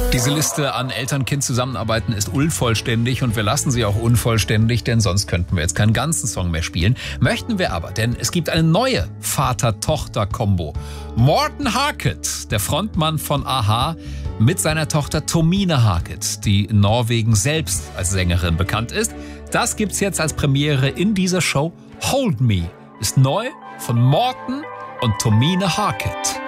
Diese Liste an Eltern-Kind-Zusammenarbeiten ist unvollständig und wir lassen sie auch unvollständig, denn sonst könnten wir jetzt keinen ganzen Song mehr spielen. Möchten wir aber, denn es gibt eine neue Vater-Tochter-Kombo. Morten Harket, der Frontmann von a-ha, mit seiner Tochter Tomine Harket, die in Norwegen selbst als Sängerin bekannt ist. Das gibt's jetzt als Premiere in dieser Show. Hold Me ist neu von Morten und Tomine Harket.